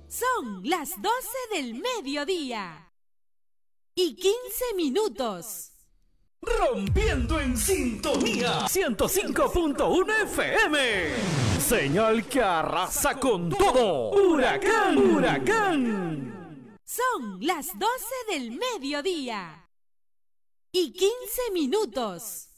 Son las 12 del mediodía y 15 minutos. Rompiendo en sintonía 105.1 FM. Señal que arrasa con todo. Huracán, huracán. Son las 12 del mediodía y 15 minutos.